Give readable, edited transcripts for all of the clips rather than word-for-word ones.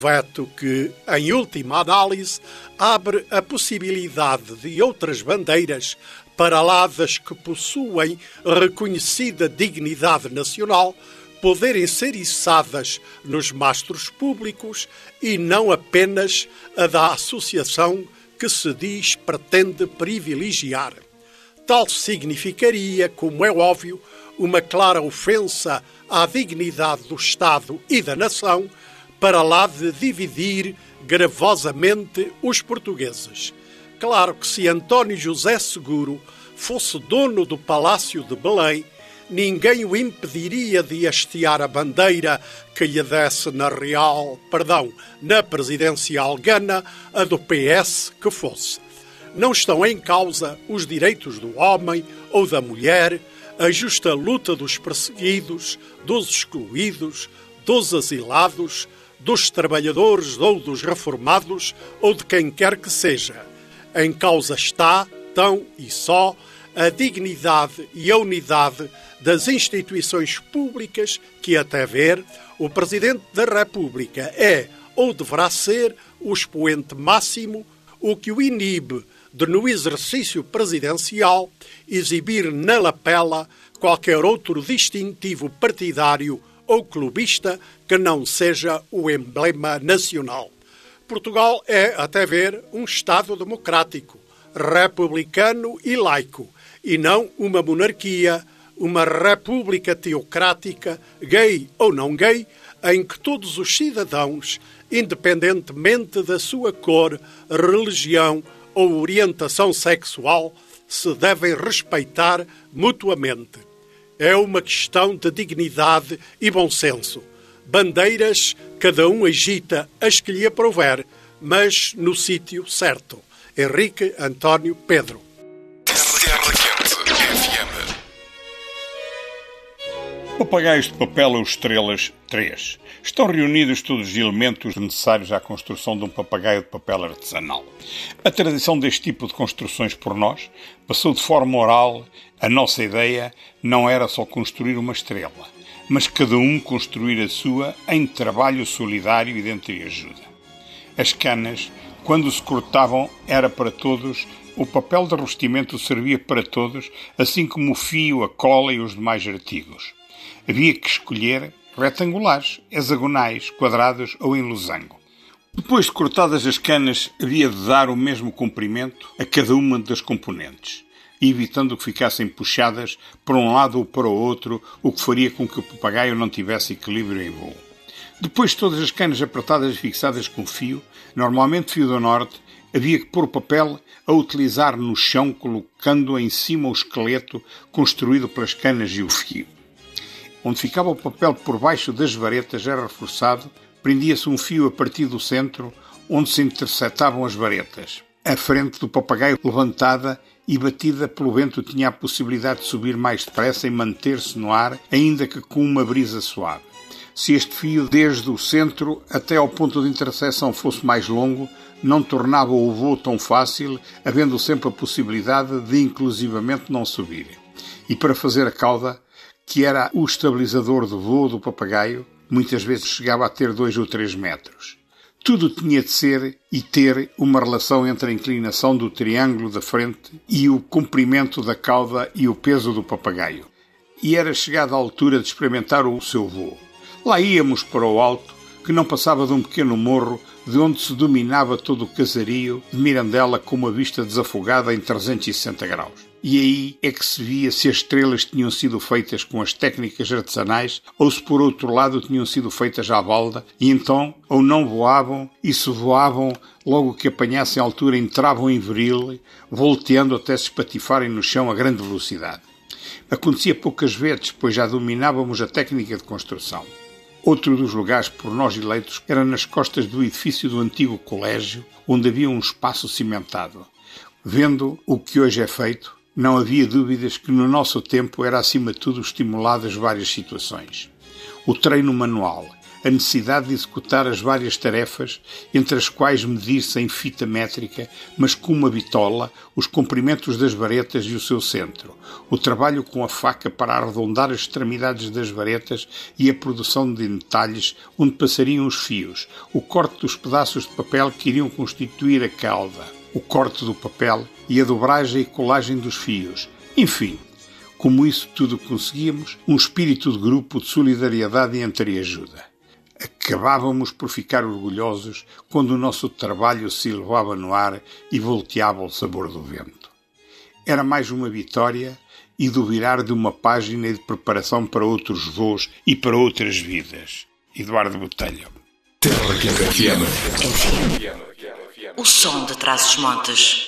Veto que, em última análise, abre a possibilidade de outras bandeiras, para lá das que possuem reconhecida dignidade nacional, poderem ser içadas nos mastros públicos e não apenas a da associação que se diz pretende privilegiar. Tal significaria, como é óbvio, uma clara ofensa à dignidade do Estado e da nação, para lá de dividir gravosamente os portugueses. Claro que se António José Seguro fosse dono do Palácio de Belém, ninguém o impediria de hastear a bandeira que lhe desse na presidencial gana, a do PS que fosse. Não estão em causa os direitos do homem ou da mulher, a justa luta dos perseguidos, dos excluídos, dos asilados, dos trabalhadores ou dos reformados ou de quem quer que seja. Em causa está, tão e só, a dignidade e a unidade das instituições públicas que, até ver, o Presidente da República é ou deverá ser o expoente máximo, o que o inibe de, no exercício presidencial, exibir na lapela qualquer outro distintivo partidário ou clubista que não seja o emblema nacional. Portugal é, até ver, um Estado democrático, republicano e laico, e não uma monarquia, uma república teocrática, gay ou não gay, em que todos os cidadãos, independentemente da sua cor, religião ou orientação sexual, se devem respeitar mutuamente. É uma questão de dignidade e bom senso. Bandeiras, cada um agita as que lhe aprouver, mas no sítio certo. Henrique António Pedro. Terra Quente FM. Papagaios de papel ou estrelas 3. Estão reunidos todos os elementos necessários à construção de um papagaio de papel artesanal. A tradição deste tipo de construções por nós passou de forma oral. A nossa ideia não era só construir uma estrela, mas cada um construir a sua em trabalho solidário e de entreajuda. As canas, quando se cortavam, era para todos, o papel de revestimento servia para todos, assim como o fio, a cola e os demais artigos. Havia que escolher retangulares, hexagonais, quadrados ou em losango. Depois de cortadas as canas, havia de dar o mesmo comprimento a cada uma das componentes, evitando que ficassem puxadas para um lado ou para o outro, o que faria com que o papagaio não tivesse equilíbrio em voo. Depois de todas as canas apertadas e fixadas com fio, normalmente fio do norte, havia que pôr o papel a utilizar no chão, colocando em cima o esqueleto construído pelas canas e o fio. Onde ficava o papel por baixo das varetas era reforçado, prendia-se um fio a partir do centro, onde se interceptavam as varetas. A frente do papagaio levantada e batida pelo vento tinha a possibilidade de subir mais depressa e manter-se no ar, ainda que com uma brisa suave. Se este fio, desde o centro até ao ponto de interseção, fosse mais longo, não tornava o voo tão fácil, havendo sempre a possibilidade de inclusivamente não subir. E para fazer a cauda, que era o estabilizador de voo do papagaio, muitas vezes chegava a ter 2 ou 3 metros. Tudo tinha de ser e ter uma relação entre a inclinação do triângulo da frente e o comprimento da cauda e o peso do papagaio. E era chegada a altura de experimentar o seu voo. Lá íamos para o alto, que não passava de um pequeno morro, de onde se dominava todo o casario de Mirandela com uma vista desafogada em 360 graus. E aí é que se via se as estrelas tinham sido feitas com as técnicas artesanais ou se por outro lado tinham sido feitas à balda, e então ou não voavam, e se voavam, logo que apanhassem a altura entravam em viril, volteando até se espatifarem no chão a grande velocidade. Acontecia poucas vezes, pois já dominávamos a técnica de construção. Outro dos lugares por nós eleitos era nas costas do edifício do antigo colégio, onde havia um espaço cimentado. Vendo o que hoje é feito, não havia dúvidas que no nosso tempo era acima de tudo estimuladas várias situações. O treino manual, a necessidade de executar as várias tarefas, entre as quais medir-se em fita métrica, mas com uma bitola, os comprimentos das varetas e o seu centro, o trabalho com a faca para arredondar as extremidades das varetas e a produção de entalhes onde passariam os fios, o corte dos pedaços de papel que iriam constituir a cauda, o corte do papel e a dobragem e colagem dos fios. Enfim, como isso tudo conseguíamos, um espírito de grupo, de solidariedade e entreajuda. Acabávamos por ficar orgulhosos quando o nosso trabalho se elevava no ar e volteava ao sabor do vento. Era mais uma vitória e do virar de uma página e de preparação para outros voos e para outras vidas. Eduardo Botelho. Terra Quente FM. O som de Trás-os-Montes.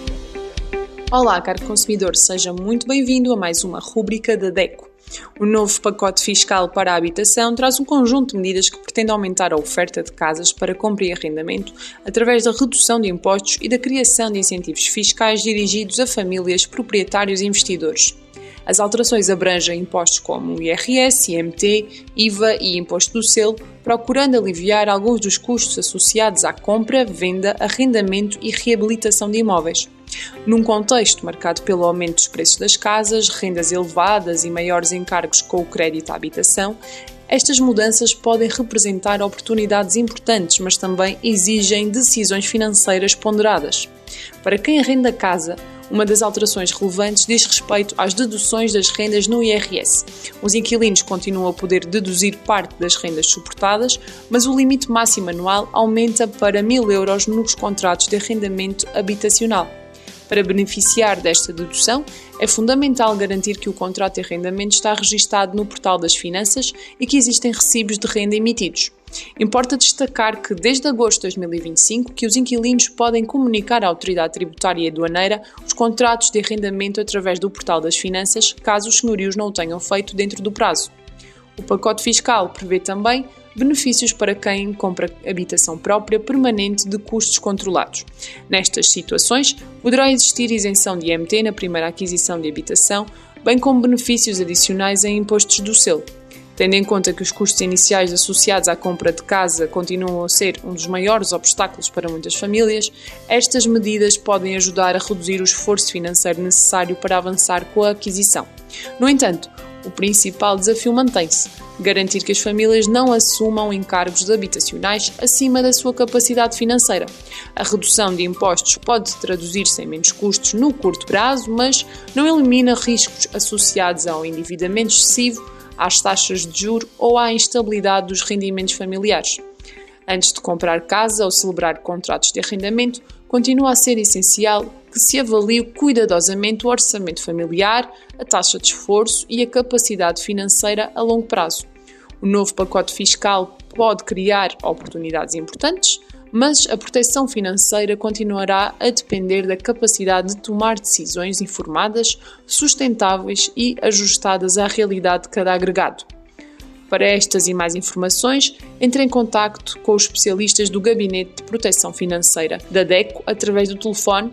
Olá, caro consumidor, seja muito bem-vindo a mais uma rúbrica da DECO. O novo pacote fiscal para a habitação traz um conjunto de medidas que pretende aumentar a oferta de casas para compra e arrendamento através da redução de impostos e da criação de incentivos fiscais dirigidos a famílias, proprietários e investidores. As alterações abrangem impostos como o IRS, IMT, IVA e Imposto do Selo, procurando aliviar alguns dos custos associados à compra, venda, arrendamento e reabilitação de imóveis. Num contexto marcado pelo aumento dos preços das casas, rendas elevadas e maiores encargos com o crédito à habitação, estas mudanças podem representar oportunidades importantes, mas também exigem decisões financeiras ponderadas. Para quem arrenda casa, uma das alterações relevantes diz respeito às deduções das rendas no IRS. Os inquilinos continuam a poder deduzir parte das rendas suportadas, mas o limite máximo anual aumenta para 1.000 euros nos contratos de arrendamento habitacional. Para beneficiar desta dedução, é fundamental garantir que o contrato de arrendamento está registado no Portal das Finanças e que existem recibos de renda emitidos. Importa destacar que, desde agosto de 2025, que os inquilinos podem comunicar à Autoridade Tributária e Aduaneira os contratos de arrendamento através do Portal das Finanças, caso os senhorios não o tenham feito dentro do prazo. O pacote fiscal prevê também benefícios para quem compra habitação própria permanente de custos controlados. Nestas situações, poderá existir isenção de IMT na primeira aquisição de habitação, bem como benefícios adicionais em impostos do selo. Tendo em conta que os custos iniciais associados à compra de casa continuam a ser um dos maiores obstáculos para muitas famílias, estas medidas podem ajudar a reduzir o esforço financeiro necessário para avançar com a aquisição. No entanto, o principal desafio mantém-se: garantir que as famílias não assumam encargos habitacionais acima da sua capacidade financeira. A redução de impostos pode traduzir-se em menos custos no curto prazo, mas não elimina riscos associados ao endividamento excessivo, às taxas de juros ou à instabilidade dos rendimentos familiares. Antes de comprar casa ou celebrar contratos de arrendamento, continua a ser essencial que se avalie cuidadosamente o orçamento familiar, a taxa de esforço e a capacidade financeira a longo prazo. O novo pacote fiscal pode criar oportunidades importantes, mas a proteção financeira continuará a depender da capacidade de tomar decisões informadas, sustentáveis e ajustadas à realidade de cada agregado. Para estas e mais informações, entre em contacto com os especialistas do Gabinete de Proteção Financeira da DECO através do telefone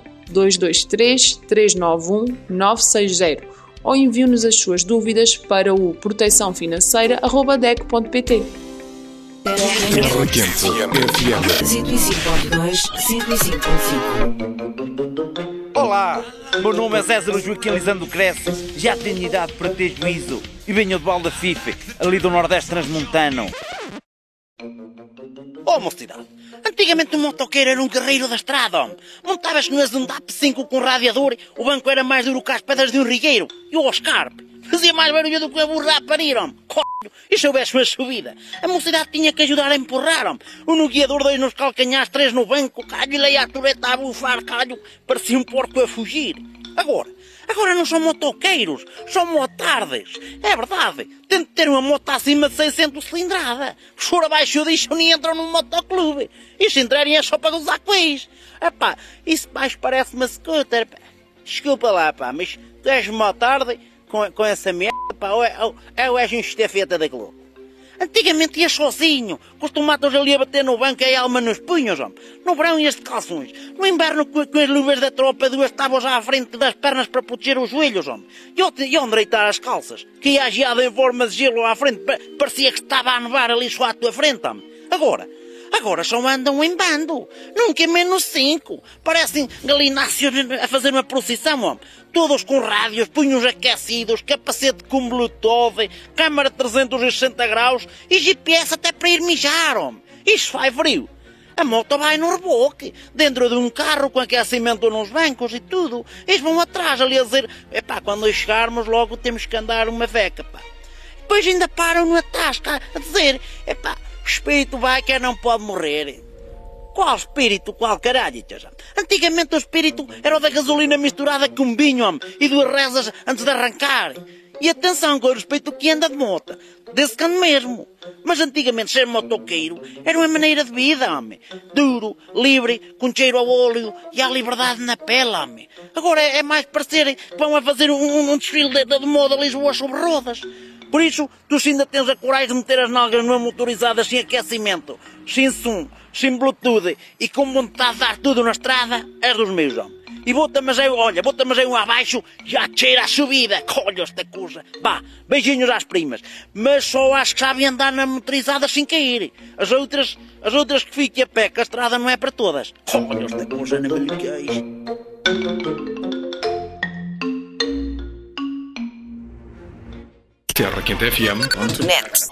223 391 960 ou envie-nos as suas dúvidas para o proteçãofinanceira@deco.pt. Terra Quente FM. 105.2, 105.5. Olá, meu nome é César Joaquim Lisandro Cresce, já tenho idade para ter juízo e venho de Baldafife, ali do Nordeste Transmontano. Oh, mocidade, antigamente o motoqueiro era um guerreiro da estrada, homem. Montavas no Zundap 5 com radiador, o banco era mais duro que as pedras de um rigueiro, e o Oscar fazia mais barulho do que a burra a parir, homem. E se houvesse uma subida, a mocidade tinha que ajudar a empurrar, homem. Um no guiador, 2 nos calcanhares, 3 no banco, calho, e leia a tureta a bufar, calho, parecia um porco a fugir. Agora não são motoqueiros, são motardes. É verdade, tem de ter uma moto acima de 600 cilindrada. Se for abaixo disso, nem entram num motoclube. E se entrarem é só para gozar com isso. Epá, isso baixo parece uma scooter. Desculpa lá, pá, mas tu és motarde com essa merda, pá, ou és um estafeta da Globo. Antigamente ia sozinho, com os tomates ali a bater no banco e a alma nos punhos, homem. No verão ias de calções. No inverno com as luvas da tropa, duas tábuas à frente das pernas para proteger os joelhos, homem. E onde deitar as calças? Que ia geado em forma de gelo à frente, parecia que estava a nevar ali só à tua frente, homem. Agora só andam em bando. Nunca é menos 5. Parecem galináceos a fazer uma procissão, homem. Todos com rádios, punhos aquecidos, capacete com Bluetooth, câmara 360 graus e GPS até para ir mijar, homem. Isto faz frio. A moto vai no reboque, dentro de um carro com aquecimento nos bancos e tudo. Eles vão atrás ali a dizer, quando chegarmos logo temos que andar uma veca, pá. Depois ainda param no tasca a dizer, o espírito vai que não pode morrer. Qual espírito? Qual caralho? Antigamente o espírito era o da gasolina misturada com vinho, homem, e 2 rezas antes de arrancar. E atenção com o respeito que anda de moto. Desse cano mesmo. Mas antigamente ser motoqueiro era uma maneira de vida, homem. Duro, livre, com cheiro ao óleo e à liberdade na pele, homem. Agora é mais parecer que vão a fazer um desfile de moda Lisboa sobre rodas. Por isso, tu ainda tens a coragem de meter as nalgas numa motorizada sem aquecimento, sem som, sem Bluetooth e com vontade de dar tudo na estrada, és dos meus, homem. E bota-me um abaixo, já cheira a subida. Colho esta coisa. Vá, beijinhos às primas. Mas só acho que sabem andar na motorizada sem cair. As outras que fiquem a pé, que a estrada não é para todas. Colho esta coisa, não me ligueis. TerraQuenteFM.net.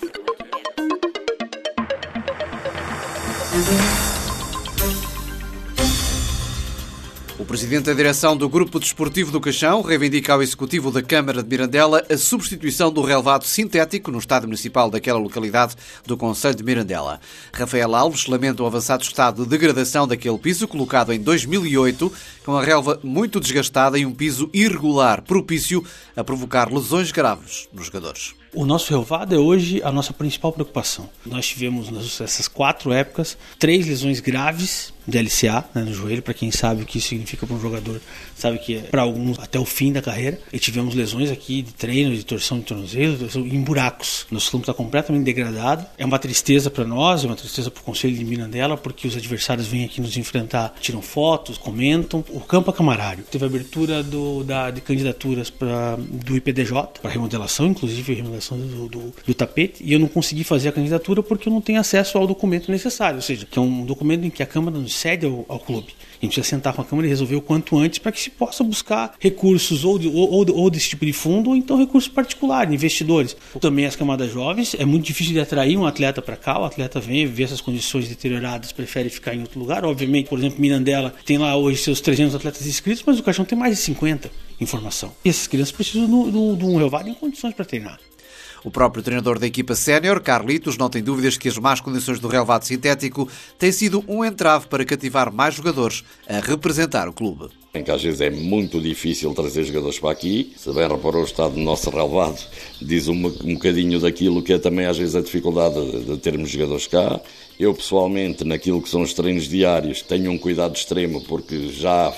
O presidente da direção do Grupo Desportivo do Caixão reivindica ao Executivo da Câmara de Mirandela a substituição do relvado sintético no estádio municipal daquela localidade do concelho de Mirandela. Rafael Alves lamenta o avançado estado de degradação daquele piso, colocado em 2008, com a relva muito desgastada e um piso irregular, propício a provocar lesões graves nos jogadores. O nosso relvado é hoje a nossa principal preocupação. Nós tivemos nessas 4 épocas 3 lesões graves de LCA, no joelho. Para quem sabe o que isso significa para um jogador, sabe que é para alguns até o fim da carreira. E tivemos lesões aqui de treino, de torção de tornozelo, em buracos. Nosso campo está completamente degradado. É uma tristeza para nós, é uma tristeza para o Conselho de Mirandela, porque os adversários vêm aqui nos enfrentar, tiram fotos, comentam. O campo é camarário. Teve abertura de candidaturas do IPDJ, para remodelação, inclusive remodelação do tapete, e eu não consegui fazer a candidatura porque eu não tenho acesso ao documento necessário, ou seja, que é um documento em que a Câmara nos cede ao clube. A gente precisa sentar com a Câmara e resolver o quanto antes para que se possa buscar recursos ou desse tipo de fundo, ou então recursos particulares, investidores. Também as camadas jovens, é muito difícil de atrair um atleta para cá, o atleta vem ver essas condições deterioradas, prefere ficar em outro lugar. Obviamente, por exemplo, Mirandela tem lá hoje seus 300 atletas inscritos, mas o Caixão tem mais de 50 em formação. E essas crianças precisam de um relvado em condições para treinar. O próprio treinador da equipa sénior, Carlitos, não tem dúvidas que as más condições do relvado sintético têm sido um entrave para cativar mais jogadores a representar o clube. Em que às vezes é muito difícil trazer jogadores para aqui. Se bem reparou o estado do nosso relvado, diz um bocadinho daquilo que é também às vezes a dificuldade de termos jogadores cá. Eu pessoalmente, naquilo que são os treinos diários, tenho um cuidado extremo porque já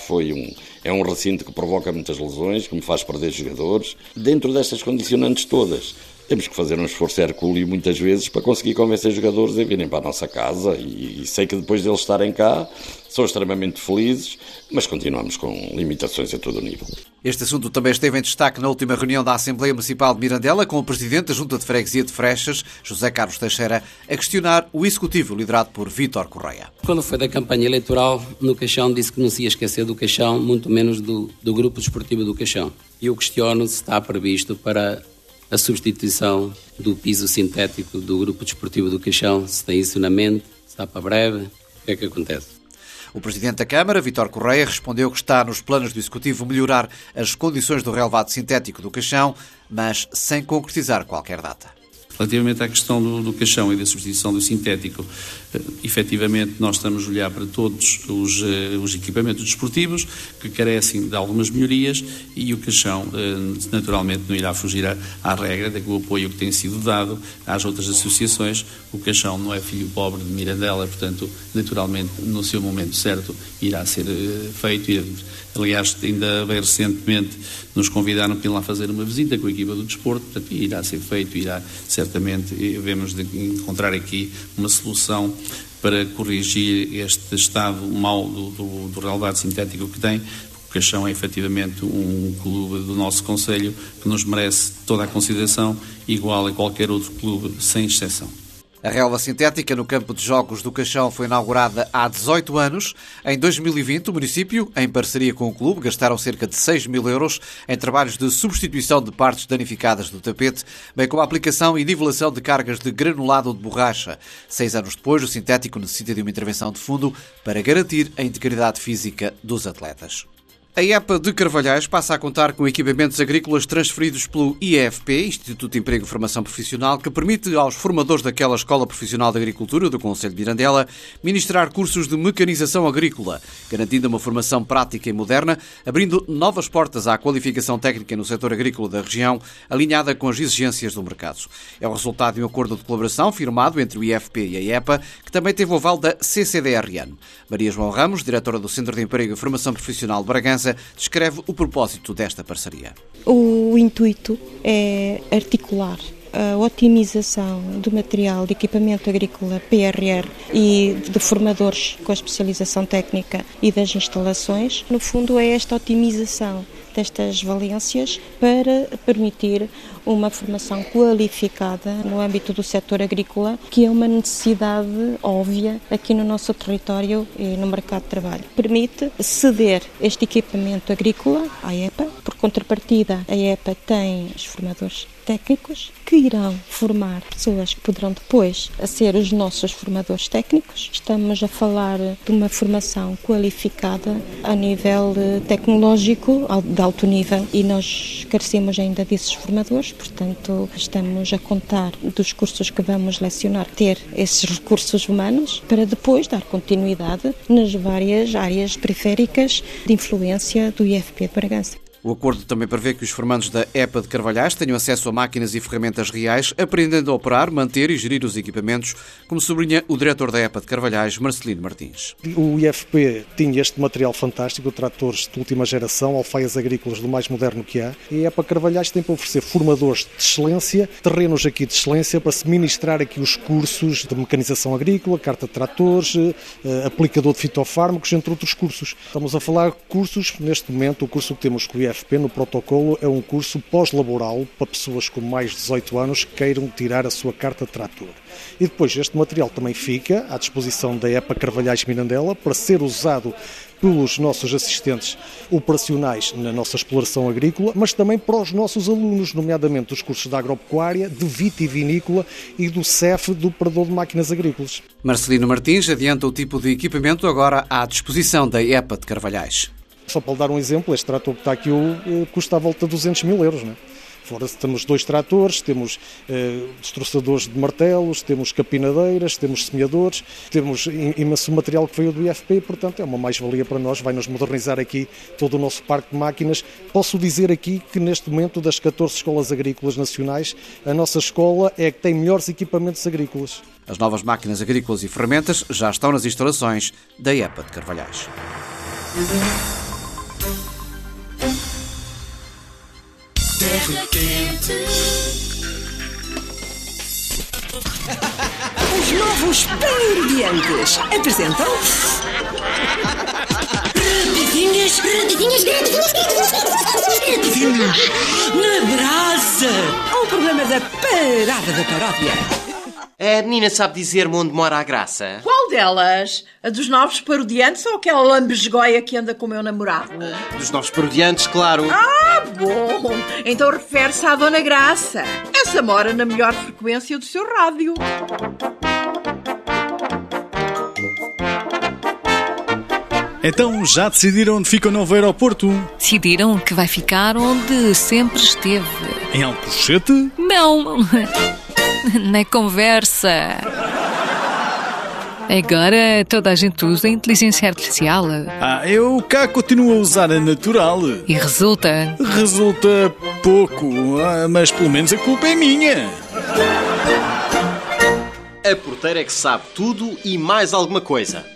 é um recinto que provoca muitas lesões, que me faz perder jogadores. Dentro destas condicionantes todas, temos que fazer um esforço hercúleo muitas vezes para conseguir convencer jogadores a virem para a nossa casa e sei que depois deles estarem cá são extremamente felizes, mas continuamos com limitações a todo o nível. Este assunto também esteve em destaque na última reunião da Assembleia Municipal de Mirandela com o Presidente da Junta de Freguesia de Freixas, José Carlos Teixeira, a questionar o Executivo liderado por Vítor Correia. Quando foi da campanha eleitoral, no Caixão disse que não se ia esquecer do Caixão, muito menos do Grupo Desportivo do Caixão. E eu questiono se está previsto para a substituição do piso sintético do Grupo Desportivo do Caixão, se tem isso na mente, se está para breve, o que é que acontece? O Presidente da Câmara, Vítor Correia, respondeu que está nos planos do Executivo melhorar as condições do relvado sintético do Caixão, mas sem concretizar qualquer data. Relativamente à questão do caixão e da substituição do sintético, efetivamente nós estamos a olhar para todos os equipamentos desportivos que carecem de algumas melhorias e o caixão naturalmente não irá fugir à regra do apoio que tem sido dado às outras associações. O caixão não é filho pobre de Mirandela, portanto, naturalmente, no seu momento certo irá ser feito. Aliás, ainda bem recentemente nos convidaram para ir lá fazer uma visita com a equipa do desporto, portanto, irá ser feito, irá ser certamente devemos de encontrar aqui uma solução para corrigir este estado mau do relevado sintético que tem. O Caixão é efetivamente um clube do nosso concelho que nos merece toda a consideração, igual a qualquer outro clube, sem exceção. A relva sintética no campo de jogos do Caixão foi inaugurada há 18 anos. Em 2020, o município, em parceria com o clube, gastaram cerca de 6 mil euros em trabalhos de substituição de partes danificadas do tapete, bem como a aplicação e nivelação de cargas de granulado de borracha. 6 anos depois, o sintético necessita de uma intervenção de fundo para garantir a integridade física dos atletas. A EPA de Carvalhais passa a contar com equipamentos agrícolas transferidos pelo IEFP, Instituto de Emprego e Formação Profissional, que permite aos formadores daquela Escola Profissional de Agricultura do Concelho de Mirandela ministrar cursos de mecanização agrícola, garantindo uma formação prática e moderna, abrindo novas portas à qualificação técnica no setor agrícola da região, alinhada com as exigências do mercado. É o resultado de um acordo de colaboração firmado entre o IEFP e a EPA, que também teve o aval da CCDRN. Maria João Ramos, diretora do Centro de Emprego e Formação Profissional de Bragança, descreve o propósito desta parceria. O intuito é articular a otimização do material de equipamento agrícola PRR e de formadores com a especialização técnica e das instalações. No fundo, é esta otimização destas valências para permitir uma formação qualificada no âmbito do setor agrícola, que é uma necessidade óbvia aqui no nosso território e no mercado de trabalho. Permite ceder este equipamento agrícola à EPA, por contrapartida a EPA tem os formadores técnicos que irão formar pessoas que poderão depois ser os nossos formadores técnicos. Estamos a falar de uma formação qualificada a nível tecnológico, de alto nível, e nós carecemos ainda desses formadores, portanto estamos a contar dos cursos que vamos lecionar, ter esses recursos humanos para depois dar continuidade nas várias áreas periféricas de influência do IEFP de Bragança. O acordo também prevê que os formandos da EPA de Carvalhais tenham acesso a máquinas e ferramentas reais, aprendendo a operar, manter e gerir os equipamentos, como sublinha o diretor da EPA de Carvalhais, Marcelino Martins. O IEFP tinha este material fantástico, tratores de última geração, alfaias agrícolas do mais moderno que há, e a EPA Carvalhais tem para oferecer formadores de excelência, terrenos aqui de excelência, para se ministrar aqui os cursos de mecanização agrícola, carta de tratores, aplicador de fitofármacos, entre outros cursos. Estamos a falar de cursos, neste momento, o curso que temos com o IEFP no protocolo é um curso pós-laboral para pessoas com mais de 18 anos que queiram tirar a sua carta de trator. E depois este material também fica à disposição da EPA Carvalhais Mirandela para ser usado pelos nossos assistentes operacionais na nossa exploração agrícola, mas também para os nossos alunos, nomeadamente dos cursos de agropecuária, de vitivinícola e do CEF, do operador de máquinas agrícolas. Marcelino Martins adianta o tipo de equipamento agora à disposição da EPA de Carvalhais. Só para lhe dar um exemplo, este trator que está aqui custa à volta de 200 mil euros, não é? Fora temos 2 tratores, temos destroçadores de martelos, temos capinadeiras, temos semeadores, temos imenso material que veio do IEFP, portanto é uma mais-valia para nós, vai-nos modernizar aqui todo o nosso parque de máquinas. Posso dizer aqui que neste momento das 14 escolas agrícolas nacionais, a nossa escola é a que tem melhores equipamentos agrícolas. As novas máquinas agrícolas e ferramentas já estão nas instalações da EPA de Carvalhais. Terra quente. Os novos Pan-Ingredientes apresentam Redidinhas na brasa. Um programa da Parada da Paródia. A menina sabe dizer-me onde mora a graça? Qual delas? A dos novos parodiantes ou aquela lambesgoia que anda com o meu namorado? Dos novos parodiantes, claro. Ah, bom! Então refere-se à Dona Graça. Essa mora na melhor frequência do seu rádio. Então já decidiram onde fica o novo aeroporto? Decidiram que vai ficar onde sempre esteve. Em Alcochete? Não, na conversa. Agora toda a gente usa a inteligência artificial. Eu cá continuo a usar a natural. E resulta? Resulta pouco, mas pelo menos a culpa é minha. A porteira é que sabe tudo e mais alguma coisa.